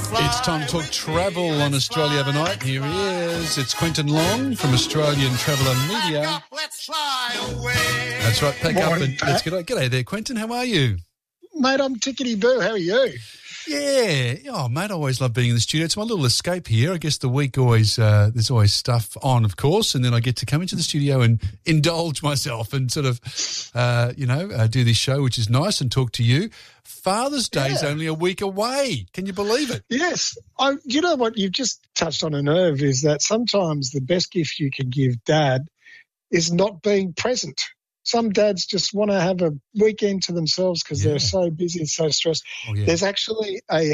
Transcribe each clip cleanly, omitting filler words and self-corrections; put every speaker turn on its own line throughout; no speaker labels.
It's time to talk travel on Australia Overnight. Here he is. It's Quentin Long from Australian Traveller Media.
Let's fly away.
That's right. Pack up
Morning,
and let's get on. G'day there, Quentin. How are you?
Mate, I'm tickety-boo. How are you?
Yeah. Oh, mate, I always love being in the studio. It's my little escape here. I guess the week always, there's always stuff on, of course, and then I get to come into the studio and indulge myself and sort of, do this show, which is nice, and talk to you. Father's Day is only a week away. Can you believe it?
Yes. You know what? You've just touched on a nerve, is that sometimes the best gift you can give Dad is not being present. Some dads just want to have a weekend to themselves because they're so busy and so stressed. Oh, yeah. There's actually a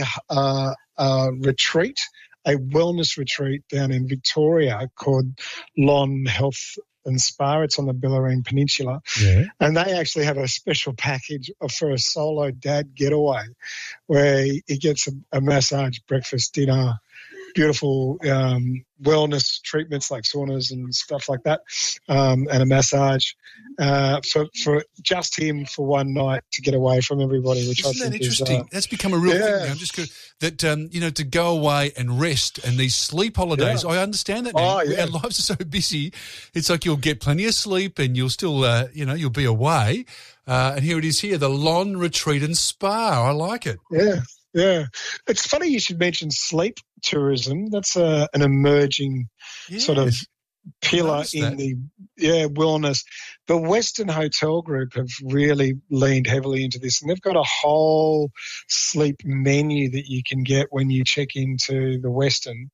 retreat, a wellness retreat down in Victoria called Lon Health and Spa. It's on the Bellarine Peninsula. Yeah. And they actually have a special package for a solo dad getaway where he gets a massage, breakfast, dinner, beautiful wellness treatments like saunas and stuff like that, and a massage for just him for one night to get away from everybody. Which
Isn't
I think
that interesting?
Is,
that's become a real thing now. I'm just that to go away and rest and these sleep holidays. I understand that now. Our lives are so busy. It's like you'll get plenty of sleep and you'll still you'll be away. And here it is here, the Lon Retreat and Spa. I like it.
Yeah. Yeah. It's funny you should mention sleep tourism. That's an emerging sort of pillar in the wellness. The Western Hotel Group have really leaned heavily into this, and they've got a whole sleep menu that you can get when you check into the Western.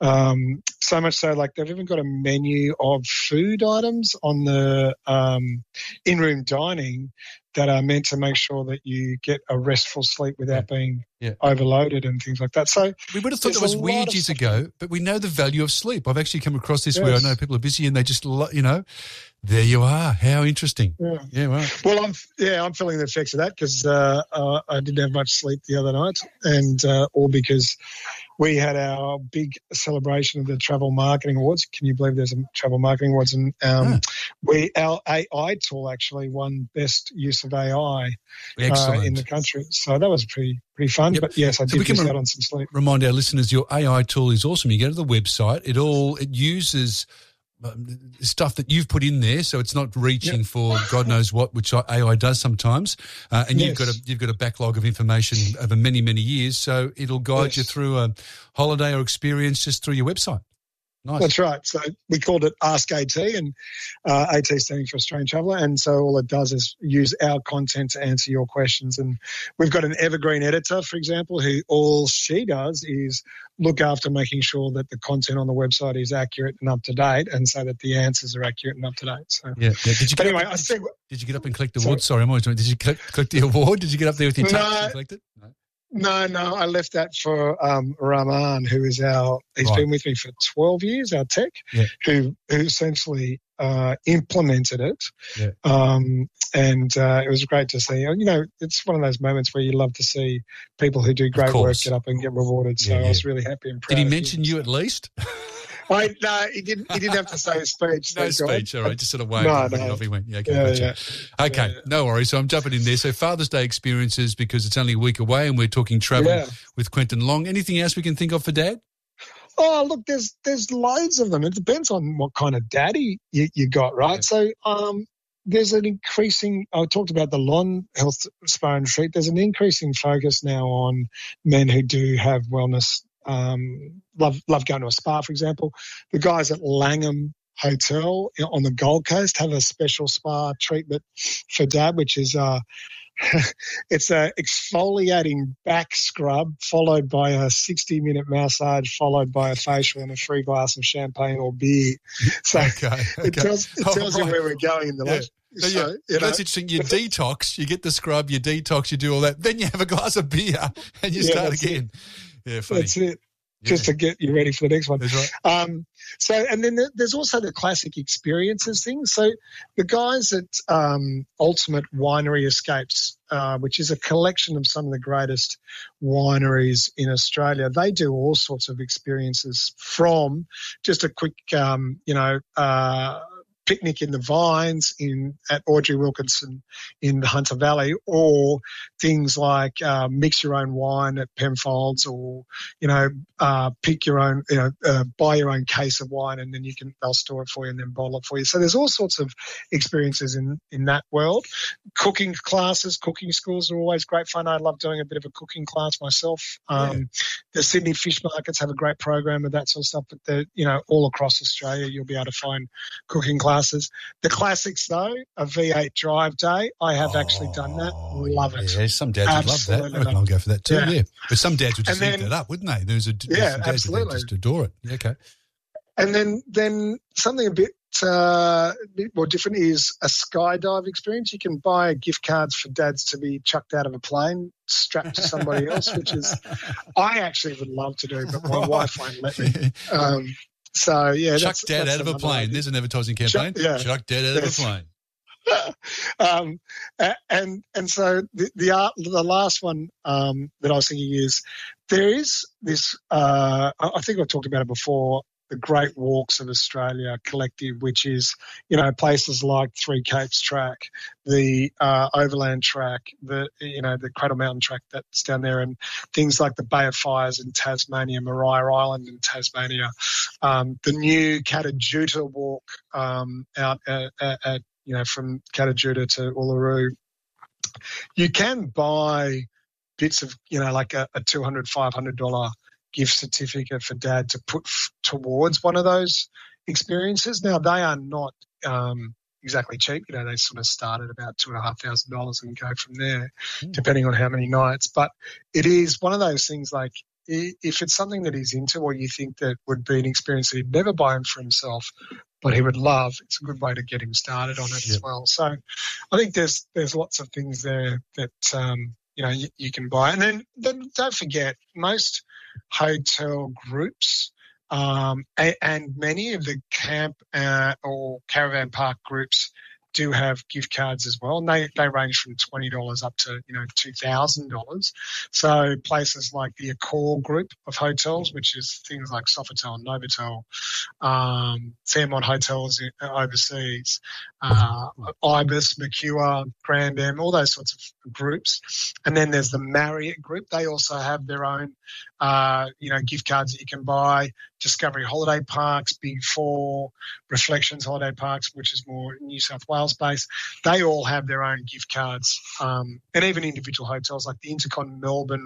So much so, like they've even got a menu of food items on the in-room dining that are meant to make sure that you get a restful sleep without being overloaded and things like that. So
we would have thought that was weird years ago, but we know the value of sleep. I've actually come across this where I know people are busy and they just, there you are. How interesting. Yeah, wow.
Well, I'm feeling the effects of that because I didn't have much sleep the other night, and all because we had our big celebration of the Travel Marketing Awards. Can you believe there's a Travel Marketing Awards? And our AI tool actually won Best Use of AI in the country. So that was pretty fun. Yep. But yes, I did miss out on some sleep.
Remind our listeners, your AI tool is awesome. You go to the website. It uses stuff that you've put in there, so it's not reaching for God knows what, which AI does sometimes. And you've got a backlog of information over many, many years, so it'll guide you through a holiday or experience just through your website. Nice.
That's right. So we called it Ask AT, and AT standing for Australian Traveller. And so all it does is use our content to answer your questions. And we've got an evergreen editor, for example, who all she does is look after making sure that the content on the website is accurate and up to date, and so that the answers are accurate and up to date. So
Did you get up and collect the award? Sorry, I'm always doing. Did you collect the award? Did you get up there with your tux and collect it?
No, I left that for Rahman, who is he's been with me for 12 years, our tech, who essentially implemented it. Yeah. And it was great to see. It's one of those moments where you love to see people who do great work get up and get rewarded. So I was really happy and proud.
Did he mention you at least?
No, he didn't have to say a speech.
No speech, all right. Just sort of waved off. He went, Okay, no worries. So I'm jumping in there. So Father's Day experiences, because it's only a week away and we're talking travel with Quentin Long. Anything else we can think of for Dad?
Oh, look, there's loads of them. It depends on what kind of daddy you got, right? Yeah. So there's an increasing – I talked about the Lon Health Spa and Retreat. There's an increasing focus now on men who do have wellness love going to a spa, for example. The guys at Langham Hotel on the Gold Coast have a special spa treatment for Dad, which is it's a exfoliating back scrub followed by a 60-minute massage followed by a facial and a free glass of champagne or beer. So it tells you where we're going in the life.
So, that's interesting. You detox, you get the scrub, you detox, you do all that. Then you have a glass of beer and you start again. Yeah, funny.
That's it. Just to get you ready for the next one.
That's right.
And then there's also the classic experiences thing. So the guys at Ultimate Winery Escapes, which is a collection of some of the greatest wineries in Australia, they do all sorts of experiences, from just a quick, Picnic in the Vines at Audrey Wilkinson in the Hunter Valley, or things like mix your own wine at Penfolds, or pick your own, buy your own case of wine, and then they'll store it for you and then bottle it for you. So there's all sorts of experiences in that world. Cooking classes, cooking schools are always great fun. I love doing a bit of a cooking class myself. The Sydney fish markets have a great program of that sort of stuff, but they're, all across Australia you'll be able to find cooking classes. The classics, though, a V8 drive day. I have actually done that. Love it.
Yeah, some dads would love that. I reckon I'll go for that too, yeah. But some dads would just eat that up, wouldn't they? There's some dads
absolutely.
That just adore it. Yeah, okay.
And then something a bit more different is a skydive experience. You can buy gift cards for dads to be chucked out of a plane, strapped to somebody else, which is I actually would love to do, but my wife won't let me. So yeah,
chuck dad out of a plane. Idea. There's an advertising campaign. Chuck dad out of a plane.
And so the last one that I was thinking is there is this. I think I've talked about it before. The Great Walks of Australia Collective, which is, places like Three Capes Track, the Overland Track, the Cradle Mountain Track that's down there, and things like the Bay of Fires in Tasmania, Maria Island in Tasmania, the new Catajuta Walk out at from Catajuta to Uluru. You can buy bits of, like a $200, $500 gift certificate for dad to put towards one of those experiences. Now, they are not exactly cheap. They sort of start at about $2,500 and go from there, depending on how many nights. But it is one of those things, like, if it's something that he's into, or you think that would be an experience that he'd never buy him for himself, but he would love, it's a good way to get him started on it as well. So I think there's lots of things there that you can buy. And then don't forget, most hotel groups and many of the camp or caravan park groups do have gift cards as well, and they range from $20 up to $2,000. So places like the Accor group of hotels, which is things like Sofitel and Novotel, Fairmont Hotels overseas, Ibis, Mercure, Grand M, all those sorts of groups. And then there's the Marriott group. They also have their own gift cards that you can buy. Discovery Holiday Parks, Big Four, Reflections Holiday Parks, which is more New South Wales based. They all have their own gift cards, and even individual hotels like the Intercon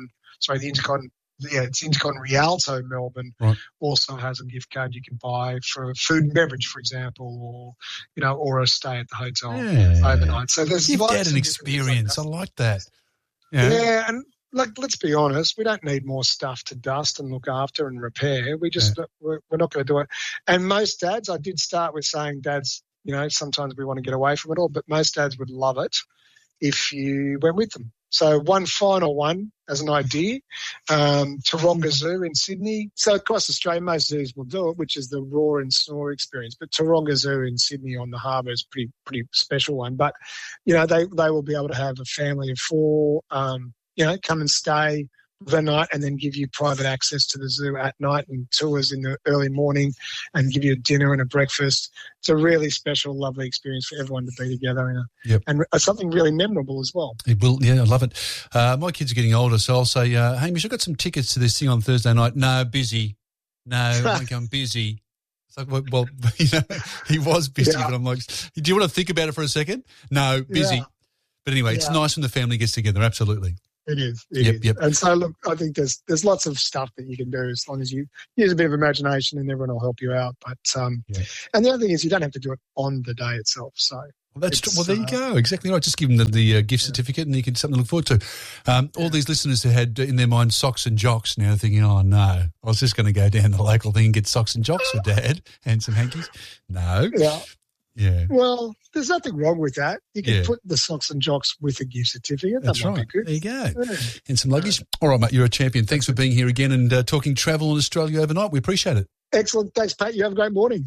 Rialto Melbourne also has a gift card you can buy for food and beverage, for example, or a stay at the hotel overnight. So there's
give dad an experience. I like that.
Yeah, and let's be honest, we don't need more stuff to dust and look after and repair. We're not going to do it. And most dads, I did start with saying dads, sometimes we want to get away from it all, but most dads would love it if you went with them. So one final one as an idea, Taronga Zoo in Sydney. So across Australia, most zoos will do it, which is the roar and snore experience. But Taronga Zoo in Sydney on the harbour is a pretty special one. But, they will be able to have a family of four, come and stay the night and then give you private access to the zoo at night and tours in the early morning and give you a dinner and a breakfast. It's a really special, lovely experience for everyone to be together and something really memorable as well.
It will, I love it. My kids are getting older, so I'll say, Hamish, I've got some tickets to this thing on Thursday night. No, busy. No, I'm busy. It's like, well, he was busy, but I'm like, do you want to think about it for a second? No, busy. Yeah. But anyway, it's nice when the family gets together, absolutely.
It is. It is. And so, look, I think there's lots of stuff that you can do as long as you use a bit of imagination, and everyone will help you out. But and the other thing is you don't have to do it on the day itself. So
there you go. Exactly right. Just give them the gift certificate, and you can something to look forward to. All these listeners who had in their mind socks and jocks now thinking, oh no, I was just going to go down the local thing and get socks and jocks for Dad and some hankies. No. Yeah.
Well, there's nothing wrong with that. You can put the socks and jocks with a gift certificate.
That's
right.
There you go. Yeah. And some luggage. All right, mate, you're a champion. Thanks for being here again and talking travel in Australia overnight. We appreciate it.
Excellent. Thanks, Pat. You have a great morning.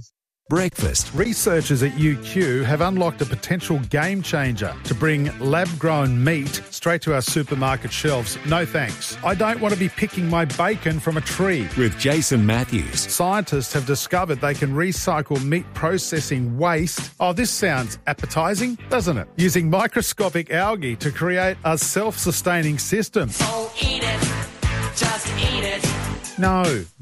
Breakfast.
Researchers at UQ have unlocked a potential game changer to bring lab-grown meat straight to our supermarket shelves. No thanks. I don't want to be picking my bacon from a tree.
With Jason Matthews.
Scientists have discovered they can recycle meat processing waste. Oh, this sounds appetising, doesn't it? Using microscopic algae to create a self-sustaining system.
So eat it. Just eat it.
No.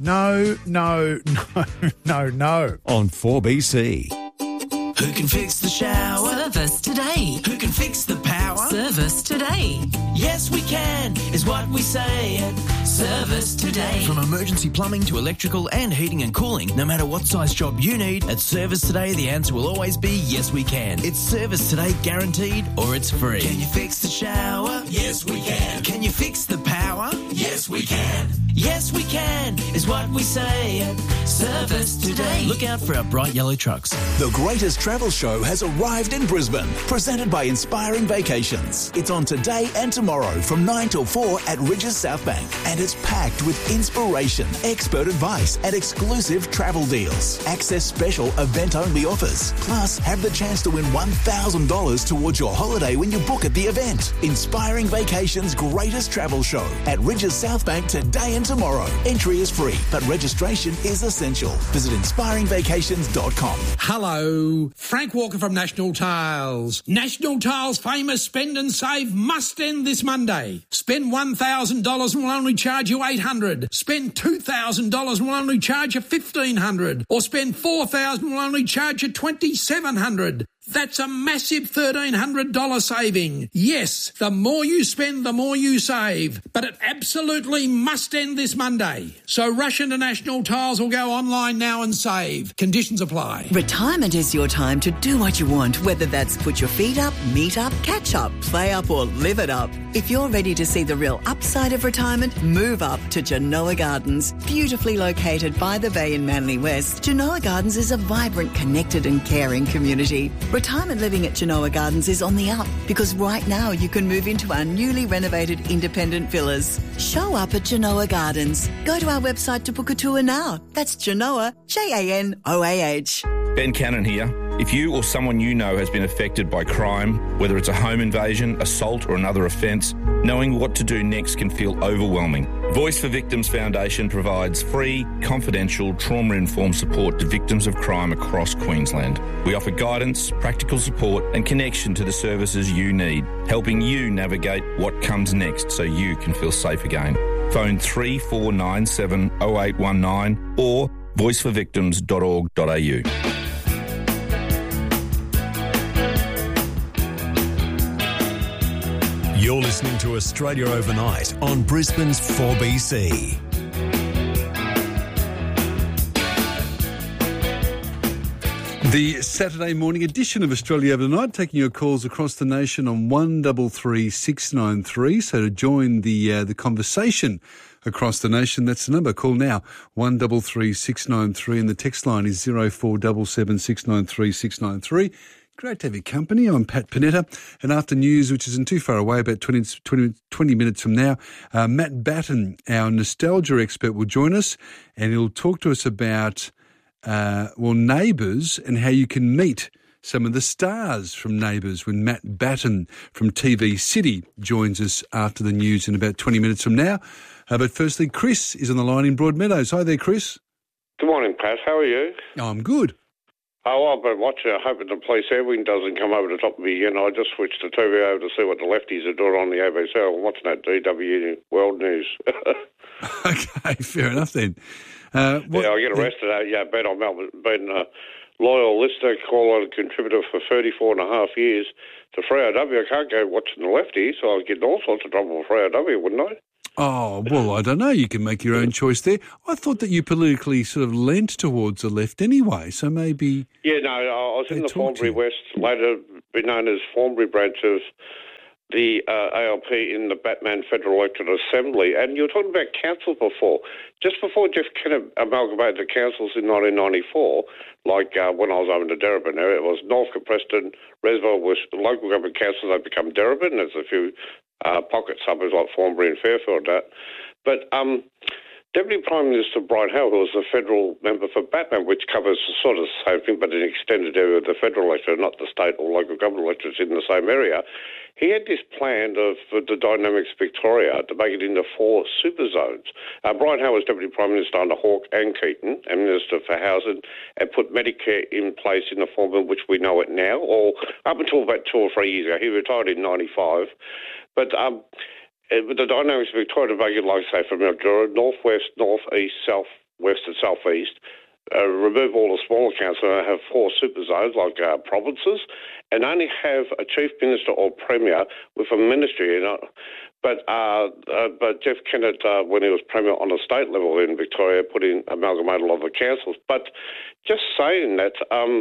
On 4BC.
Who can fix the shower?
Service today.
Who can fix the power?
Service today.
Yes, we can, is what we say at Service Today. From emergency plumbing to electrical and heating and cooling, no matter what size job you need, at Service Today, the answer will always be yes, we can. It's Service Today guaranteed or it's free. Can you fix the shower? Yes, we can. Can you fix the power? Yes, we can. Yes, we can, is what we say at Service Today. Look out for our bright yellow trucks.
The greatest travel show has arrived in Brisbane, presented by Inspiring Vacations. It's on today and tomorrow from 9 till 4 at Ridges South Bank, and it's packed with inspiration, expert advice and exclusive travel deals. Access special event-only offers. Plus, have the chance to win $1,000 towards your holiday when you book at the event. Inspiring Vacations' greatest travel show at Ridges South Bank today and tomorrow. Entry is free, but registration is essential. Visit inspiringvacations.com.
Hello, Frank Walker from National Tiles. National Tiles' famous spend and save must end this Monday. Spend $1,000 and we'll only charge you $800. Spend $2,000 and we'll only charge you $1,500. Or spend $4,000 and we'll only charge you $2,700. That's a massive $1,300 saving. Yes, the more you spend, the more you save. But it absolutely must end this Monday. So rush into National Tiles or go online now and save. Conditions apply.
Retirement is your time to do what you want, whether that's put your feet up, meet up, catch up, play up or live it up. If you're ready to see the real upside of retirement, move up to Genoa Gardens. Beautifully located by the bay in Manly West, Genoa Gardens is a vibrant, connected and caring community. Retirement living at Genoa Gardens is on the up because right now you can move into our newly renovated independent villas. Show up at Genoa Gardens. Go to our website to book a tour now. That's Genoa, Janoah.
Ben Cannon here. If you or someone you know has been affected by crime, whether it's a home invasion, assault or another offence, knowing what to do next can feel overwhelming. Voice for Victims Foundation provides free, confidential, trauma-informed support to victims of crime across Queensland. We offer guidance, practical support and connection to the services you need, helping you navigate what comes next so you can feel safe again. Phone 3497 0819 or voiceforvictims.org.au.
You're listening to Australia Overnight on Brisbane's 4BC.
The Saturday morning edition of Australia Overnight, taking your calls across the nation on 133 693. So to join the conversation across the nation, that's the number. Call now, 133 693, and the text line is 0477 693 693. Great to have your company. I'm Pat Panetta. And after news, which isn't too far away, about 20 minutes from now, Matt Batten, our nostalgia expert, will join us and he'll talk to us about, Neighbours and how you can meet some of the stars from Neighbours when Matt Batten from TV City joins us after the news in about 20 minutes from now. But firstly, Chris is on the line in Broadmeadows. Hi there, Chris.
Good morning, Pat. How are you?
Oh, I'm good.
Oh, I've been watching. I hope the police airwing doesn't come over the top of me again. I just switched the TV over to see what the lefties are doing on the ABC. I'm watching that DW World News.
Okay, fair enough then.
I get arrested. Ben, I've been a loyal listener, caller and contributor for 34 and a half years to 3AW. I can't go watching the lefties, so I was getting all sorts of trouble with 3AW, wouldn't I?
Oh, well, I don't know. You can make your own choice there. I thought that you politically sort of leant towards the left anyway, so maybe...
Yeah, no, I was in the Thornbury West, later been known as Thornbury branch of the ALP in the Batman Federal Electorate Assembly. And you were talking about councils before. Just before Jeff Kennett amalgamated the councils in 1994, like when I was over in the Darebin area, it was Northcote, Preston, Resville, local government councils, they become Darebin. There's a few pocket suburbs like Thornbury and Fairfield. But Deputy Prime Minister Brian Howell, who was a federal member for Batman, which covers sort of the same thing, but an extended area of the federal electorate, not the state or local government electorates in the same area, he had this plan for the Dynamics Victoria to make it into 4 super zones. Brian Howell was Deputy Prime Minister under Hawke and Keaton, and Minister for Housing, and put Medicare in place in the form in which we know it now, or up until about 2 or 3 years ago. He retired in 95. But with the Dynamics Victoria, to make it, like I say, from northwest, northeast, southwest and southeast, remove all the smaller councils and have 4 super zones like provinces, and only have a chief minister or premier with a ministry in it. But Jeff Kennett, when he was premier on a state level in Victoria, amalgamated a lot of the councils. But just saying that,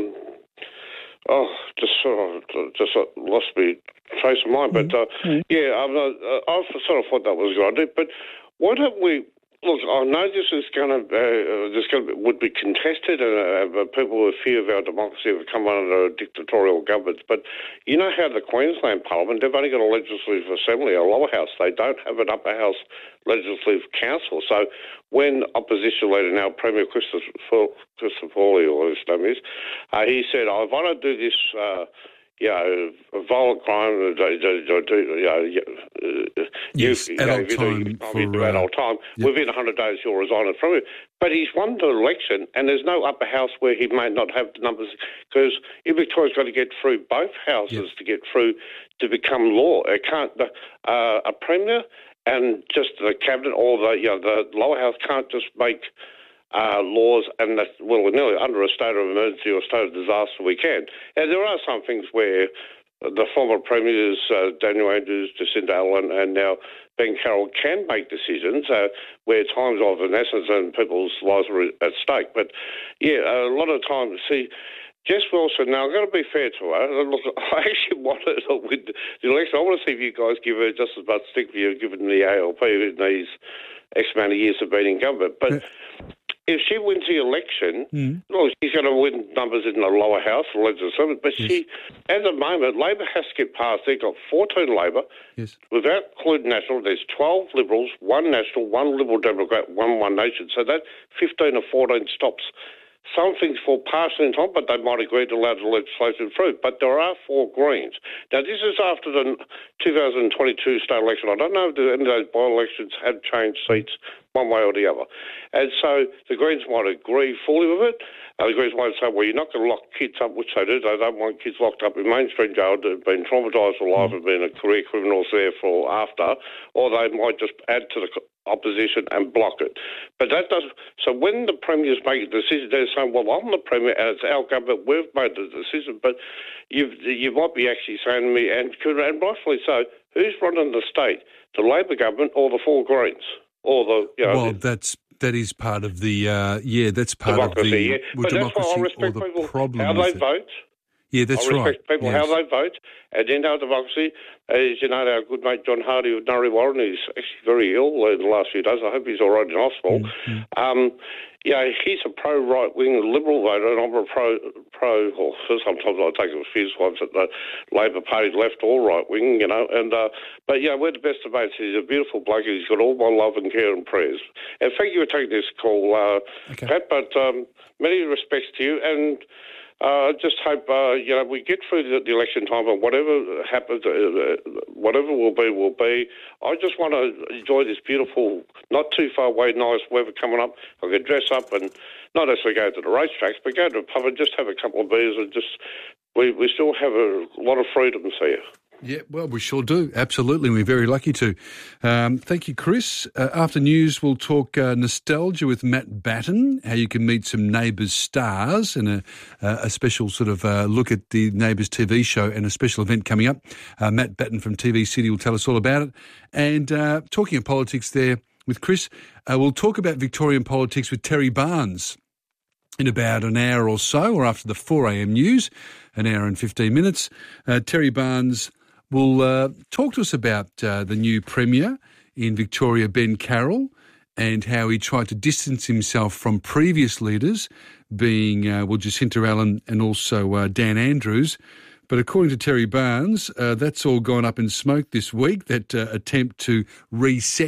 just lost me trace of mine. But I sort of thought that was a good idea. But why don't we? Look, I know this would be contested, and people with fear of our democracy have come under dictatorial governments. But you know how the Queensland Parliament, they've only got a legislative assembly, a lower house. They don't have an upper house legislative council. So when opposition leader, now Premier Christopher Fawley, or his name is, he said, if I don't do this, violent crime, adult time, within 100 days you'll resign from it. But he's won the election, and there's no upper house where he may not have the numbers, because in Victoria's got to get through both houses to get through to become law. It can't, a premier and just the cabinet or the lower house can't just make laws, and that's willy-nilly. Under a state of emergency or state of disaster, we can. And there are some things where the former premiers, Daniel Andrews, Jacinda Allen, and now Ben Carroll can make decisions where time's of an essence and people's lives are at stake. But, a lot of times, Jess Wilson, now I've got to be fair to her. Look, I actually wanted to win the election. I want to see if you guys give her just as much stick for you given the ALP in these X amount of years of being in government. But if she wins the election, she's going to win numbers in the lower house, the legislature. But at the moment, Labor has to get past. They've got 14 Labor. Without including National, there's 12 Liberals, 1 National, 1 Liberal Democrat, 1 One Nation. So that 15 or 14 stops some things for passing in time, but they might agree to allow the legislation through. But there are 4 Greens. Now, this is after the 2022 state election. I don't know if any of those by-elections have changed seats one way or the other. And so the Greens might agree fully with it. The Greens might say, well, you're not going to lock kids up, which they do. They don't want kids locked up in mainstream jail that have been traumatised for life and been a career criminals there for after, or they might just add to the opposition and block it. But that does. So when the premiers make a decision, they're saying, well, I'm the premier and it's our government, we've made the decision. But you might be actually saying to me, and rightfully so, who's running the state? The Labor government or the 4 Greens? Or
that is part of the that's part
democracy,
of the
but
democracy,
that's why I respect people how they vote.
Yeah, that's right.
I respect people how they vote, and in our democracy, as you know, our good mate John Hardy of Nurry Warren is actually very ill in the last few days. I hope he's all right in hospital. He's a pro-right-wing Liberal voter, and I'm a pro. Or sometimes I take a few swipes at the Labor Party, left or right-wing, but we're the best of mates. He's a beautiful bloke. He's got all my love and care and prayers. And thank you for taking this call, Pat. But many respects to you, and I just hope, we get through the election time, and whatever happens, whatever will be. I just want to enjoy this beautiful, not too far away, nice weather coming up. I can dress up and not necessarily go to the racetracks, but go to a pub and just have a couple of beers and we still have a lot of freedoms here.
Yeah, well, we sure do. Absolutely. We're very lucky to. Thank you, Chris. After news, we'll talk nostalgia with Matt Batten, how you can meet some Neighbours stars, and a special sort of look at the Neighbours TV show and a special event coming up. Matt Batten from TV City will tell us all about it. And talking of politics there with Chris, we'll talk about Victorian politics with Terry Barnes in about an hour or so, or after the 4 a.m. news, an hour and 15 minutes. Terry Barnes will talk to us about the new Premier in Victoria, Ben Carroll, and how he tried to distance himself from previous leaders, being Jacinta Allen and also Dan Andrews. But according to Terry Barnes, that's all gone up in smoke this week, that attempt to reset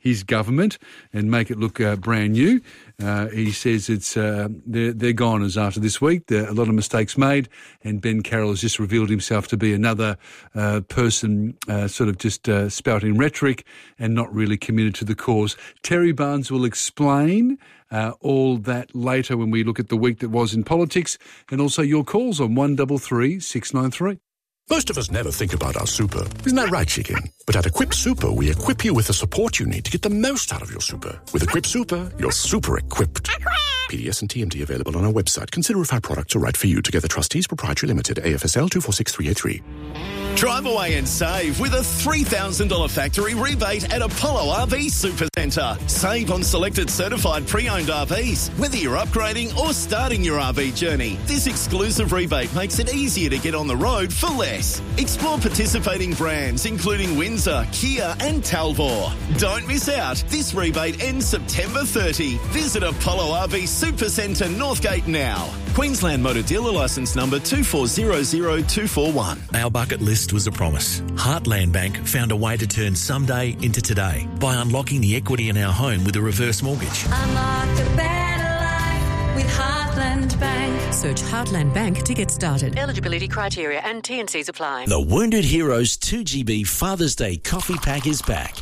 his government and make it look brand new. He says it's they're goners after this week. There are a lot of mistakes made, and Ben Carroll has just revealed himself to be another person sort of just spouting rhetoric and not really committed to the cause. Terry Barnes will explain all that later when we look at the week that was in politics, and also your calls on 133 693.
Most of us never think about our super. Isn't that right, Chicken? But at Equip Super, we equip you with the support you need to get the most out of your super. With Equip Super, you're super equipped. PDS and TMT available on our website. Consider if our products are right for you. Together Trustees Proprietary Limited, AFSL 246383.
Drive away and save with a $3,000 factory rebate at Apollo RV Supercentre. Save on selected certified pre-owned RVs, whether you're upgrading or starting your RV journey. This exclusive rebate makes it easier to get on the road for less. Explore participating brands including Windsor, Kia and Talvor. Don't miss out. This rebate ends September 30. Visit Apollo RV Supercentre Northgate now. Queensland Motor Dealer Licence number 2400241.
Our bucket list was a promise. Heartland Bank found a way to turn someday into today by unlocking the equity in our home with a reverse mortgage.
Unlock a better life with Heartland Bank.
Search Heartland Bank to get started. Eligibility criteria and T&Cs apply.
The Wounded Heroes 2GB Father's Day coffee pack is back.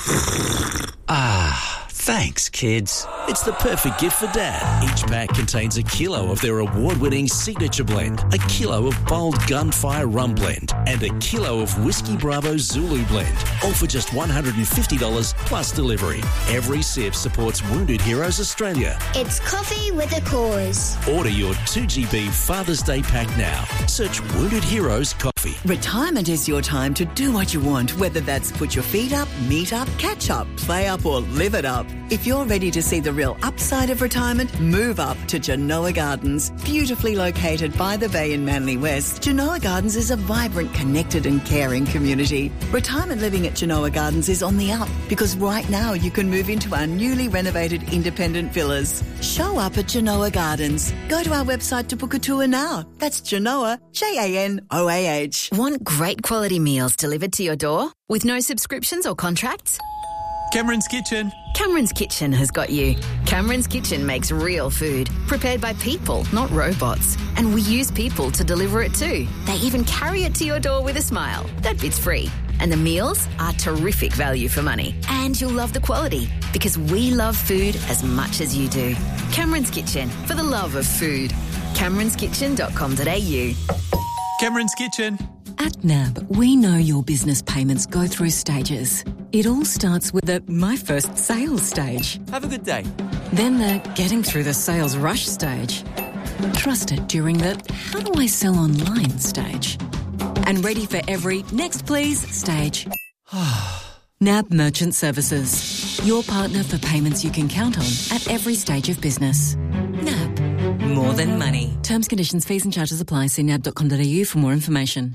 Thanks, kids. It's the perfect gift for Dad. Each pack contains a kilo of their award-winning signature blend, a kilo of bold gunfire rum blend, and a kilo of Whiskey Bravo Zulu blend, all for just $150 plus delivery. Every sip supports Wounded Heroes Australia.
It's coffee with a cause.
Order your 2GB Father's Day pack now. Search Wounded Heroes Coffee.
Retirement is your time to do what you want, whether that's put your feet up, meet up, catch up, play up or live it up. If you're ready to see the real upside of retirement, move up to Genoa Gardens. Beautifully located by the bay in Manly West, Genoa Gardens is a vibrant, connected and caring community. Retirement living at Genoa Gardens is on the up because right now you can move into our newly renovated independent villas. Show up at Genoa Gardens. Go to our website to book a tour now. That's Genoa, Janoah.
Want great quality meals delivered to your door with no subscriptions or contracts?
Cameron's Kitchen.
Cameron's Kitchen has got you. Cameron's Kitchen makes real food, prepared by people, not robots. And we use people to deliver it too. They even carry it to your door with a smile. That bit's free. And the meals are terrific value for money. And you'll love the quality, because we love food as much as you do. Cameron's Kitchen, for the love of food. CameronsKitchen.com.au.
Cameron's Kitchen.
At NAB, we know your business payments go through stages. It all starts with the my first sales stage.
Have a good day.
Then the getting through the sales rush stage. Trusted during the how do I sell online stage. And ready for every next please stage. NAB Merchant Services. Your partner for payments you can count on at every stage of business. NAB. More than money. Terms, conditions, fees and charges apply. See nab.com.au for more information.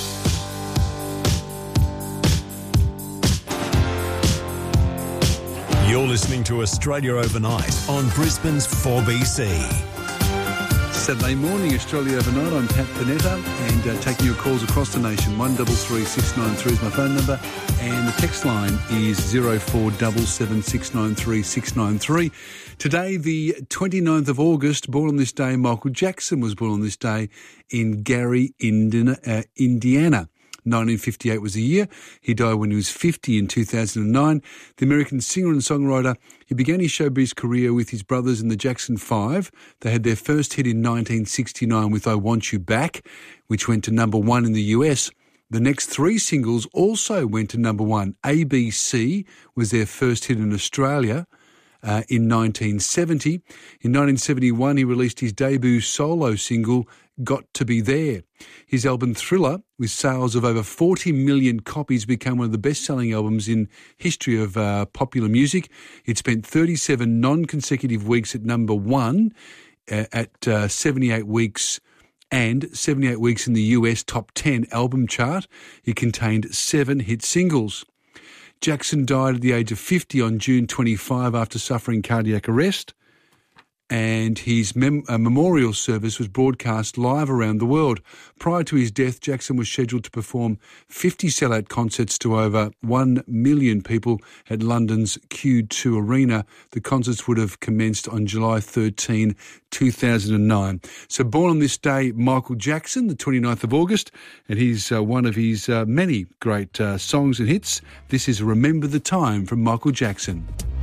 You're listening to Australia Overnight on Brisbane's 4BC.
Saturday morning, Australia Overnight. I'm Pat Panetta and taking your calls across the nation. 133 693 is my phone number and the text line is 0477 693 693. Today, the 29th of August, born on this day, Michael Jackson was born on this day in Gary, Indiana. 1958 was the year. He died when he was 50 in 2009. The American singer and songwriter, he began his showbiz career with his brothers in the Jackson 5. They had their first hit in 1969 with I Want You Back, which went to number one in the US. The next three singles also went to number one. ABC was their first hit in Australia in 1970. In 1971, he released his debut solo single, Got to Be There. His album Thriller, with sales of over 40 million copies, became one of the best-selling albums in history of popular music. It spent 37 non-consecutive weeks at number one at 78 weeks and 78 weeks in the US top 10 album chart. It contained 7 hit singles. Jackson died at the age of 50 on June 25 after suffering cardiac arrest. and his memorial service was broadcast live around the world. Prior to his death, Jackson was scheduled to perform 50 sellout concerts to over 1 million people at London's Q2 Arena. The concerts would have commenced on July 13, 2009. So born on this day, Michael Jackson, the 29th of August, and he's one of his many great songs and hits. This is Remember the Time from Michael Jackson.